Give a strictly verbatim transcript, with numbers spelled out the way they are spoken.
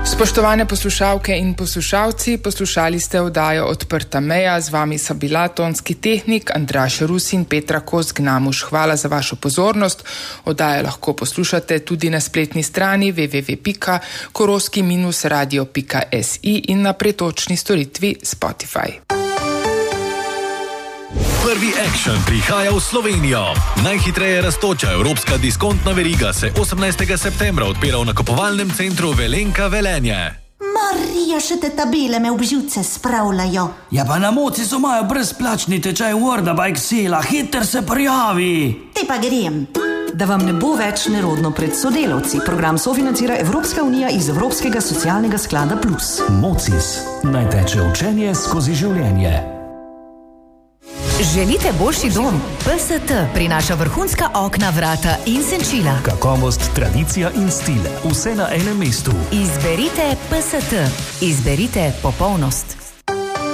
Spoštovane poslušalke in poslušalci, poslušali ste oddajo Odprta meja, z vami so bila tonski tehnik Andraž Rus in Petra Kos-Gnamuš. Hvala za vašo pozornost. Oddajo lahko poslušate tudi na spletni strani w w w pika koroski radio pika s i in na pretočni storitvi Spotify. Prvi Action prihaja v Slovenijo. Najhitreje raztoča evropska diskontna veriga se osemnajstega septembra odpira v nakupovalnem centru Velenka Velenje. Marija, še te tabele me v živce spravljajo. Ja pa na moci so imajo brezplačni tečaj Worda by Xela, hiter se prijavi. Te pa grem. Da vam ne bo več nerodno pred sodelavci. Program sofinancira Evropska unija iz Evropskega socialnega sklada Plus. Mocis. Naj teče učenje skozi življenje. Želite boljši dom? P S T prinaša vrhunska okna, vrata in senčila. Kakovost, tradicija in stil. Vse na enem mestu. Izberite P S T. Izberite popolnost.